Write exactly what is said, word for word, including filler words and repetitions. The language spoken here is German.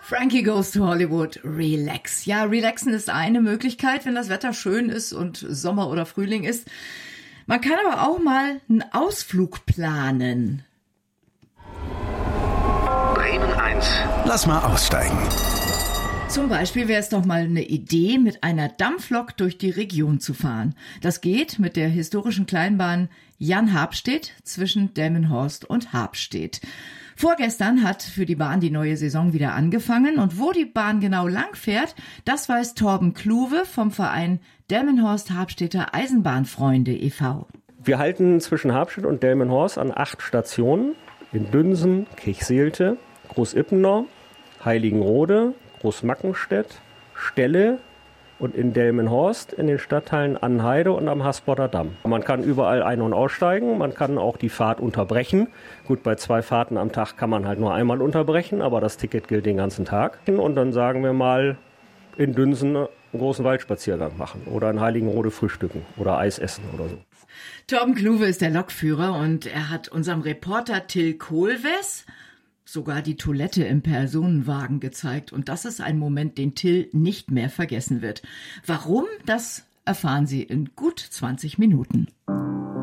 Frankie Goes to Hollywood, relax. Ja, relaxen ist eine Möglichkeit, wenn das Wetter schön ist und Sommer oder Frühling ist. Man kann aber auch mal einen Ausflug planen. Bremen eins. Lass mal aussteigen. Zum Beispiel wäre es doch mal eine Idee, mit einer Dampflok durch die Region zu fahren. Das geht mit der historischen Kleinbahn Jan-Habstedt zwischen Delmenhorst und Habstedt. Vorgestern hat für die Bahn die neue Saison wieder angefangen und wo die Bahn genau lang fährt, das weiß Torben Kluwe vom Verein Delmenhorst-Habstedter Eisenbahnfreunde e V Wir halten zwischen Habstedt und Delmenhorst an acht Stationen in Dünsen, Kirchseelte, Großippenau, Heiligenrode, Großmackenstedt, Stelle und in Delmenhorst in den Stadtteilen Annheide und am Hasborder Damm. Man kann überall ein- und aussteigen, man kann auch die Fahrt unterbrechen. Gut, bei zwei Fahrten am Tag kann man halt nur einmal unterbrechen, aber das Ticket gilt den ganzen Tag. Und dann sagen wir mal in Dünsen einen großen Waldspaziergang machen oder in Heiligenrode frühstücken oder Eis essen oder so. Torben Kluwe ist der Lokführer und er hat unserem Reporter Till Kohlwes sogar die Toilette im Personenwagen gezeigt. Und das ist ein Moment, den Till nicht mehr vergessen wird. Warum? Das erfahren Sie in gut zwanzig Minuten.